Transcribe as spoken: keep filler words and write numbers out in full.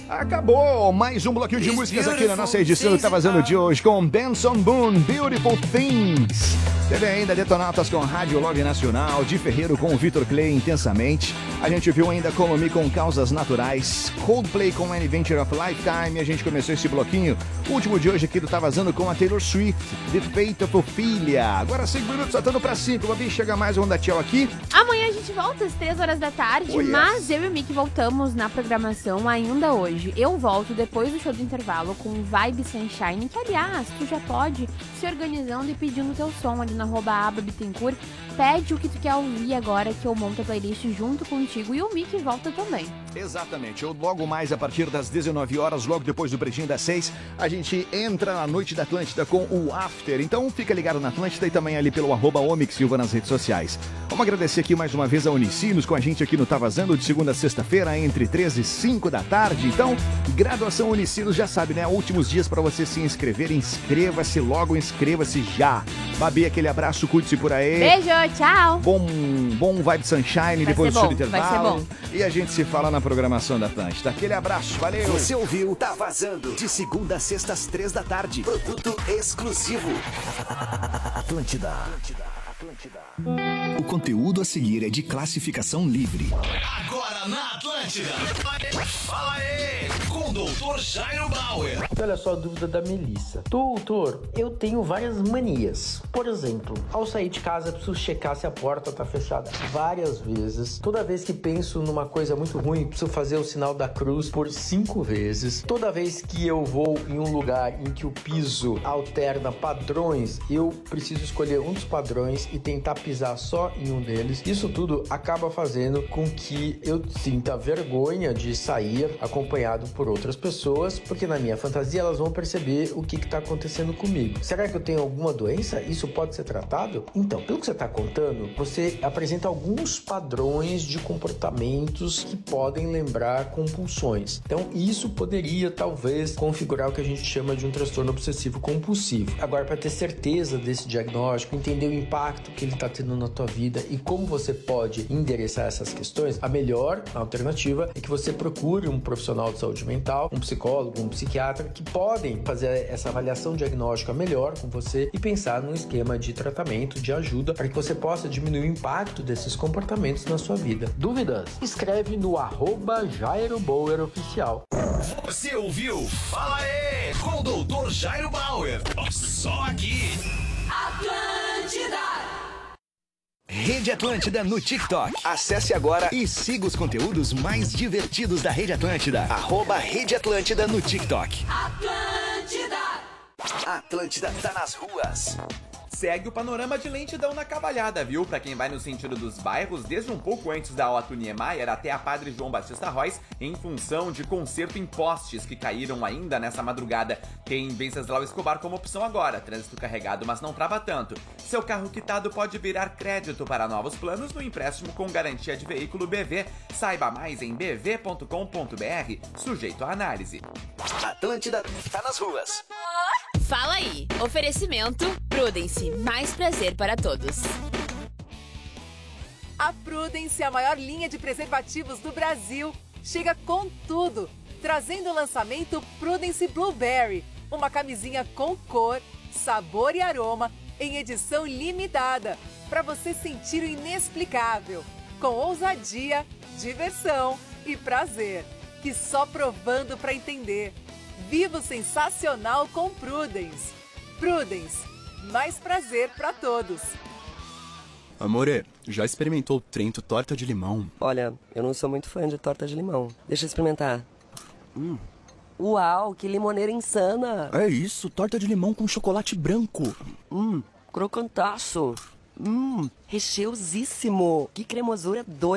Acabou mais um bloquinho de músicas aqui na nossa edição que tá vazando de hoje com Benson Boone, Beautiful Things. Teve ainda Detonautas com Rádio Love Nacional, Di Ferreiro com o Vitor Clay, Intensamente. A gente viu ainda Colomi com Causas Naturais, Coldplay com Adventure of Lifetime. E a gente começou esse bloquinho, último de hoje aqui do Tá Vazando com a Taylor Swift, The Fate of Ophelia. Agora cinco minutos, saltando pra cinco. Babi, chega mais, vamos dar tchau aqui. Amanhã a gente volta às três horas da tarde, Oh, yes. mas eu e o Mick voltamos na programação ainda hoje. Eu volto depois do show do intervalo com Vibe Sunshine, que aliás, tu já pode se organizando e pedindo teu som ali na arroba aba Bittencourt. Pede o que tu quer ouvir agora que eu monto a playlist junto contigo e o Mick volta também. Exatamente, eu logo mais a partir das dezenove horas, logo depois do pretinho das seis, a gente entra na Noite da Atlântida com o After. Então fica ligado na Atlântida e também ali pelo arroba Omix Silva nas redes sociais. Vamos agradecer aqui mais uma vez a Unicinos com a gente aqui no Tá Vazando de segunda a sexta-feira entre treze e cinco da tarde. Então, graduação Unicinos, já sabe, né? Últimos dias para você se inscrever, inscreva-se logo, inscreva-se já. Babi, aquele abraço, cuide-se por aí. Beijo, tchau. Bom, bom Vibe Sunshine Vai depois do ser show do bom, vai intervalo. ser bom. E a gente se fala na programação da Atlântida. Aquele abraço, valeu. Você ouviu Tá Vazando de segunda a sexta às três da tarde. Produto exclusivo. Atlântida. Atlântida. Atlântida. O conteúdo a seguir é de classificação livre. Agora na Atlântida. Fala aí, com o doutor Jairo Bauer. Olha só a dúvida da Melissa. Doutor, eu tenho várias manias. Por exemplo, ao sair de casa, preciso checar se a porta tá fechada várias vezes. Toda vez que penso numa coisa muito ruim, preciso fazer o sinal da cruz por cinco vezes. Toda vez que eu vou em um lugar em que o piso alterna padrões, eu preciso escolher um dos padrões e tentar pisar só em um deles. Isso tudo acaba fazendo com que eu sinta vergonha de sair acompanhado por outras pessoas, porque na minha fantasia elas vão perceber o que está acontecendo comigo. Será que eu tenho alguma doença? Isso pode ser tratado? Então, pelo que você está contando, você apresenta alguns padrões de comportamentos que podem lembrar compulsões. Então, isso poderia talvez configurar o que a gente chama de um transtorno obsessivo compulsivo. Agora, para ter certeza desse diagnóstico, entender o impacto que ele está tendo na tua vida e como você pode endereçar essas questões, a melhor alternativa é que você procure um profissional de saúde mental, um psicólogo, um psiquiatra, que podem fazer essa avaliação diagnóstica melhor com você e pensar num esquema de tratamento, de ajuda, para que você possa diminuir o impacto desses comportamentos na sua vida. Dúvidas? Escreve no arroba Jairo Bauer Oficial. Você ouviu? Fala aí, com o doutor Jairo Bauer. Só aqui. Atlântida. Rede Atlântida no TikTok. Acesse agora e siga os conteúdos mais divertidos da Rede Atlântida. Arroba Rede Atlântida no TikTok. Atlântida. Atlântida tá nas ruas. Segue o panorama de lentidão na Cavalhada, viu? Pra quem vai no sentido dos bairros, desde um pouco antes da Otto Niemeyer até a Padre João Batista Royce, em função de conserto em postes que caíram ainda nessa madrugada. Tem Venceslau Escobar como opção agora, trânsito carregado, mas não trava tanto. Seu carro quitado pode virar crédito para novos planos no empréstimo com garantia de veículo B V. Saiba mais em b v ponto com ponto b r, sujeito à análise. Atlântida tá nas ruas. Fala aí. Oferecimento Prudence, mais prazer para todos. A Prudence, a maior linha de preservativos do Brasil, chega com tudo, trazendo o lançamento Prudence Blueberry, uma camisinha com cor, sabor e aroma em edição limitada, para você sentir o inexplicável, com ousadia, diversão e prazer, que só provando para entender. Viva o sensacional com Prudence. Prudence, mais prazer para todos. Amore, já experimentou Trento torta de limão? Olha, eu não sou muito fã de torta de limão. Deixa eu experimentar. Hum. Uau, que limoneira insana! É isso, torta de limão com chocolate branco. Hum, crocantaço. Hum, recheusíssimo. Que cremosura doida.